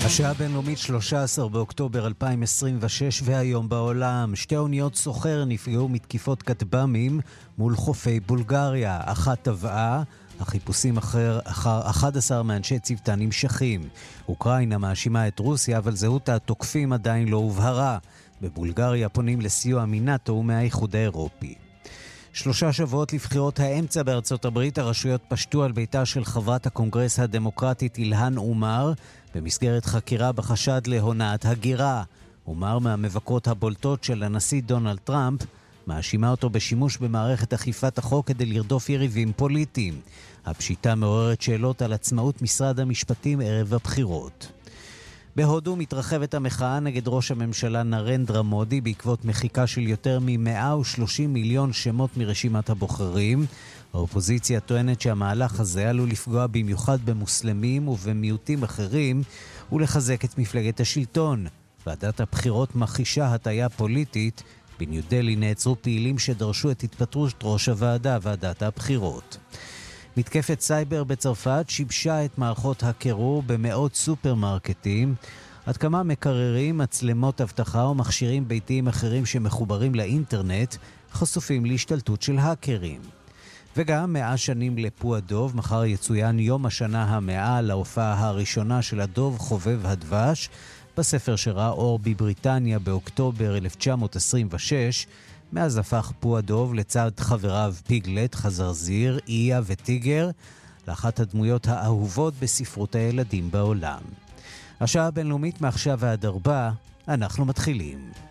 השעה הבינלאומית 13 באוקטובר 2026 והיום בעולם. שתי אוניות סוחר נפגעו מתקיפות כטב"מים מול חופי בולגריה. אחת טבעה, החיפושים אחר 11 מאנשי צוותה נמשכים. אוקראינה מאשימה את רוסיה, אבל זהות התוקפים עדיין לא הובהרה. בבולגריה פונים לסיוע מנאטו ומהאיחוד האירופי. 3 שבועות לבחירות האמצע בארצות הברית, הרשויות פשטו על ביתה של חברת הקונגרס הדמוקרטית אילהן עומר במסגרת חקירה בחשד להונאת הגירה. עומר, מהמבקרות הבולטות של הנשיא דונלד טראמפ, מאשימה אותו בשימוש במערכת אכיפת החוק כדי לרדוף יריבים פוליטיים. הפשיטה מעוררת שאלות על עצמאות משרד המשפטים ערב הבחירות. בהודו מתרחבת המחאה נגד ראש הממשלה נרנדרה מודי בעקבות מחיקה של יותר מ-130 מיליון שמות מרשימת הבוחרים. האופוזיציה טוענת שהמהלך הזה עלול לפגוע במיוחד במוסלמים ובמיעוטים אחרים ולחזק את מפלגת השלטון. ועדת הבחירות מכחישה הטיה פוליטית. בניו דלי נעצרו פעילים שדרשו את התפטרות ראש הוועדה, ועדת הבחירות. מתקפת סייבר בצרפת שיבשה את מערכות הקירור במאות סופרמרקטים. עד כמה מקררים, מצלמות אבטחה ומכשירים ביתיים אחרים שמחוברים לאינטרנט חשופים להשתלטות של האקרים. וגם 100 שנים לפו הדוב, מחר יצוין יום השנה ה100 להופעה הראשונה של הדוב חובב הדבש, בספר שראה אור בבריטניה באוקטובר 1926, מאז הפך פו הדוב לצד חבריו פיגלט, חזרזיר, איה וטיגר, לאחת הדמויות האהובות בספרות הילדים בעולם. השעה הבינלאומית מעכשיו ועד 4, אנחנו מתחילים.